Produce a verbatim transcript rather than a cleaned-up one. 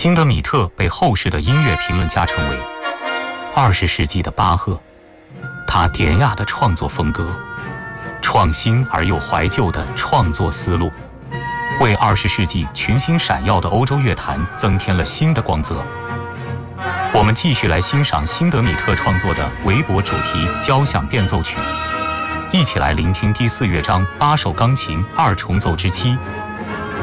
辛德米特被后世的音乐评论家称为二十世纪的巴赫，他典雅的创作风格，创新而又怀旧的创作思路，为二十世纪群星闪耀的欧洲乐坛增添了新的光泽。我们继续来欣赏辛德米特创作的韦伯主题交响变奏曲，一起来聆听第四乐章八首钢琴二重奏之七